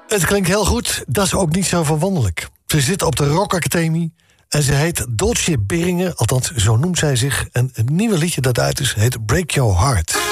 Het klinkt heel goed, dat is ook niet zo verwonderlijk. Ze zit op de Rock Academie en ze heet Dolce Beringen, althans zo noemt zij zich. En het nieuwe liedje dat uit is heet Break Your Heart.